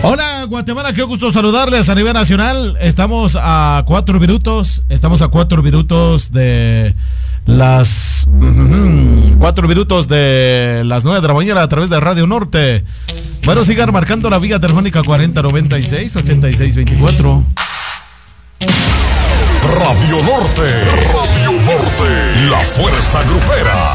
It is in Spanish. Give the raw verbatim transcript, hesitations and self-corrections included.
Hola Guatemala, qué gusto saludarles a nivel nacional. Estamos a cuatro minutos, estamos a cuatro minutos de las uh, cuatro minutos de las nueve de la mañana a través de Radio Norte. Bueno, sigan marcando la vía telefónica cuarenta noventa y seis ochenta y seis veinticuatro. Radio Norte, Radio Norte, la fuerza grupera.